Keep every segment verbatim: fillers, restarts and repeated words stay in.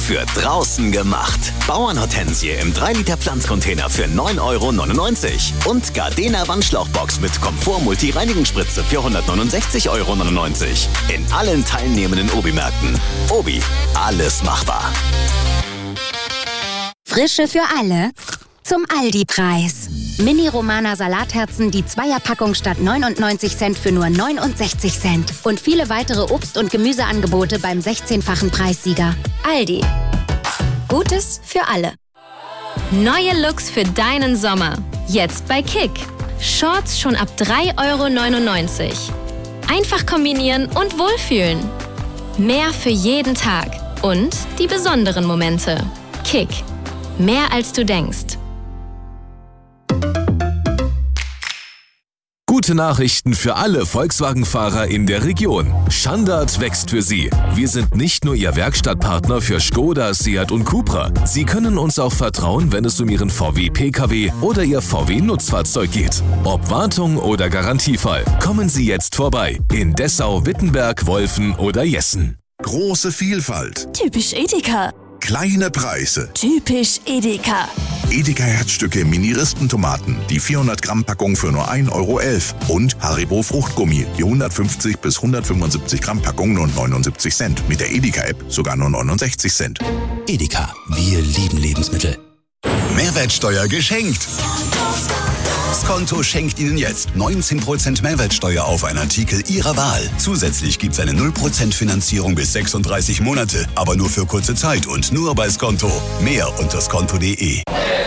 für draußen gemacht. Bauernhortensie im drei Liter Pflanzcontainer für neun Euro neunundneunzig. Und Gardena Wandschlauchbox mit Komfort-Multi-Reinigungsspritze für hundertneunundsechzig Euro neunundneunzig. In allen teilnehmenden Obi-Märkten. Obi, alles machbar. Frische für alle zum Aldi-Preis. Mini-Romana Salatherzen, die Zweierpackung statt neunundneunzig Cent für nur neunundsechzig Cent. Und viele weitere Obst- und Gemüseangebote beim sechzehnfachen Preissieger. Aldi. Gutes für alle. Neue Looks für deinen Sommer. Jetzt bei Kick. Shorts schon ab drei Euro neunundneunzig. Einfach kombinieren und wohlfühlen. Mehr für jeden Tag. Und die besonderen Momente. Kick. Mehr als du denkst. Gute Nachrichten für alle Volkswagen-Fahrer in der Region. Standard wächst für Sie. Wir sind nicht nur Ihr Werkstattpartner für Skoda, Seat und Cupra. Sie können uns auch vertrauen, wenn es um Ihren V W-P K W oder Ihr V W-Nutzfahrzeug geht. Ob Wartung oder Garantiefall, kommen Sie jetzt vorbei. In Dessau, Wittenberg, Wolfen oder Jessen. Große Vielfalt. Typisch Edeka. Kleine Preise. Typisch Edeka. Edeka Herzstücke Mini-Rispentomaten, die vierhundert Gramm Packung für nur ein Euro elf. Und Haribo Fruchtgummi, die hundertfünfzig bis hundertfünfundsiebzig Gramm Packung nur neunundsiebzig Cent. Mit der Edeka-App sogar nur neunundsechzig Cent. Edeka, wir lieben Lebensmittel. Mehrwertsteuer geschenkt. Skonto schenkt Ihnen jetzt neunzehn Prozent Mehrwertsteuer auf einen Artikel Ihrer Wahl. Zusätzlich gibt es eine null Prozent Finanzierung bis sechsunddreißig Monate, aber nur für kurze Zeit und nur bei Skonto. Mehr unter skonto punkt de.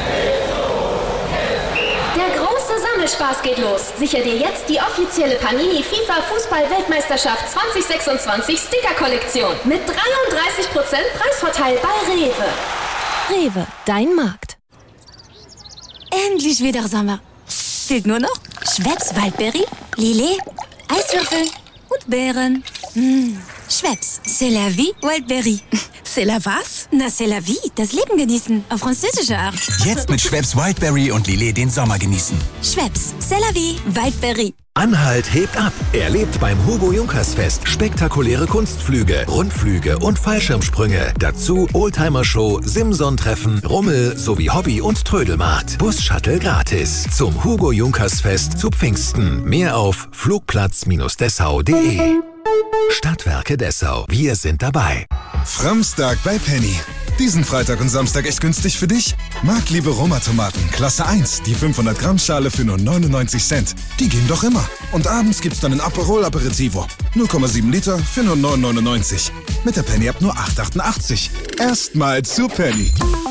Der große Sammelspaß geht los. Sicher dir jetzt die offizielle Panini FIFA Fußball-Weltmeisterschaft zwanzig sechsundzwanzig Sticker-Kollektion mit dreiunddreißig Prozent Preisvorteil bei Rewe. Rewe, dein Markt. Endlich wieder Sommer. Fehlt nur noch Schweppes Waldbeere, Lillet, Eiswürfel und Beeren. Mmh. Schweppes, c'est la vie, Wildberry. C'est la was? Na, c'est la vie, das Leben genießen, auf französische Art. Jetzt mit Schweppes Wildberry und Lillet den Sommer genießen. Schweppes, c'est la vie, Wildberry. Anhalt hebt ab. Erlebt beim Hugo Junkers Fest spektakuläre Kunstflüge, Rundflüge und Fallschirmsprünge. Dazu Oldtimer-Show, Simson-Treffen, Rummel sowie Hobby- und Trödelmarkt. Bus-Shuttle gratis. Zum Hugo Junkers Fest zu Pfingsten. Mehr auf flugplatz dessau punkt de. Stadtwerke Dessau. Wir sind dabei. Framstag bei Penny. Diesen Freitag und Samstag echt günstig für dich? Marktliebe Roma-Tomaten, Klasse eins, die fünfhundert Gramm Schale für nur neunundneunzig Cent. Die gehen doch immer. Und abends gibt's dann ein Aperol Aperitivo. null Komma sieben Liter für nur neun neunundneunzig. Mit der Penny-App nur acht achtundachtzig. Erstmal zu Penny.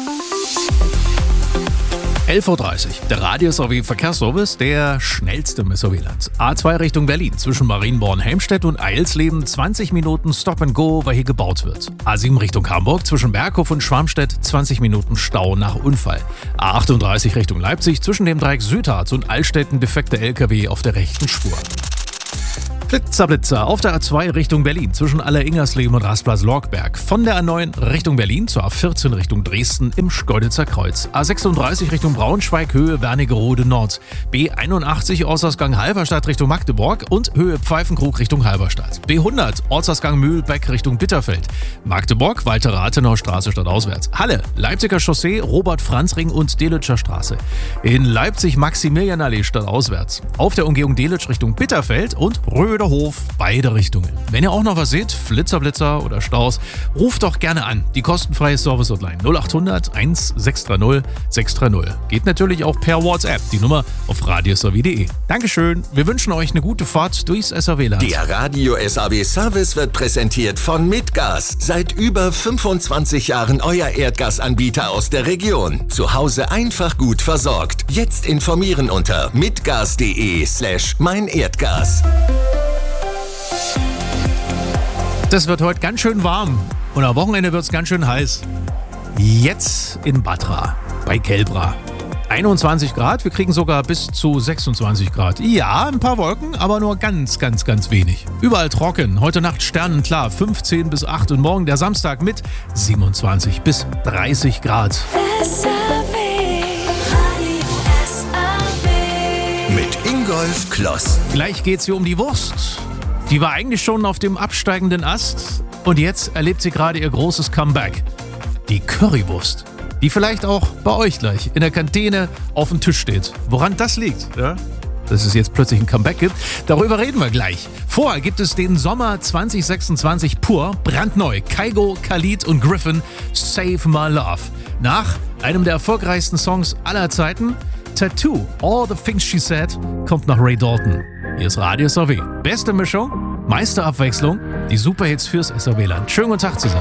elf Uhr dreißig. Der Radius S W Verkehrsservice, der schnellste im S W-Land. A zwei Richtung Berlin, zwischen Marienborn-Helmstedt und Eilsleben, zwanzig Minuten Stop and Go, weil hier gebaut wird. A sieben Richtung Hamburg, zwischen Berghof und Schwarmstedt, zwanzig Minuten Stau nach Unfall. A achtunddreißig Richtung Leipzig, zwischen dem Dreieck Südharz und Altstetten, defekte L K W auf der rechten Spur. Blitzer, Blitzer auf der A zwei Richtung Berlin, zwischen Aller-Ingersleben und Rastplatz-Lorkberg. Von der A neun Richtung Berlin zur A vierzehn Richtung Dresden im Schkeuditzer Kreuz. A sechsunddreißig Richtung Braunschweig, Höhe Wernigerode Nord. B einundachtzig Ortsausgang Halberstadt Richtung Magdeburg und Höhe Pfeifenkrug Richtung Halberstadt. B hundert Ortsausgang Mühlbeck Richtung Bitterfeld. Magdeburg, Walter Rathenau Straße stadtauswärts. Halle, Leipziger Chaussee, Robert-Franz-Ring und Delitscher Straße. In Leipzig Maximilianallee stadtauswärts. Auf der Umgehung Delitsch Richtung Bitterfeld und Röder Hof, beide Richtungen. Wenn ihr auch noch was seht, Flitzer, Blitzer oder Staus, ruft doch gerne an. Die kostenfreie Service-Hotline null achthundert eins sechs drei null sechs drei null. Geht natürlich auch per WhatsApp. Die Nummer auf radios w punkt de. Dankeschön. Wir wünschen euch eine gute Fahrt durchs S A W-Land. Der Radio S A W-Service wird präsentiert von Mitgas. Seit über fünfundzwanzig Jahren euer Erdgasanbieter aus der Region. Zu Hause einfach gut versorgt. Jetzt informieren unter mitgas.de slash mein Erdgas. Das wird heute ganz schön warm und am Wochenende wird es ganz schön heiß. Jetzt in Batra bei Kelbra. einundzwanzig Grad, wir kriegen sogar bis zu sechsundzwanzig Grad. Ja, ein paar Wolken, aber nur ganz, ganz, ganz wenig. Überall trocken, heute Nacht sternenklar, fünfzehn bis acht und morgen der Samstag mit siebenundzwanzig bis dreißig Grad. S A W, Radio S A W. Mit Ingolf Kloss. Gleich geht's hier um die Wurst. Die war eigentlich schon auf dem absteigenden Ast und jetzt erlebt sie gerade ihr großes Comeback. die Currywurst, die vielleicht auch bei euch gleich in der Kantine auf dem Tisch steht. Woran das liegt, ja? Dass es jetzt plötzlich ein Comeback gibt, darüber reden wir gleich. Vorher gibt es den Sommer zwanzig sechsundzwanzig pur, brandneu. Kygo, Khalid und Griffin, Save My Love. Nach einem der erfolgreichsten Songs aller Zeiten, Tattoo, All the Things She Said, kommt nach Ray Dalton. Hier ist Radio S R W. Beste Mischung, meiste Abwechslung, die Superhits fürs S R W-Land. Schönen guten Tag zusammen.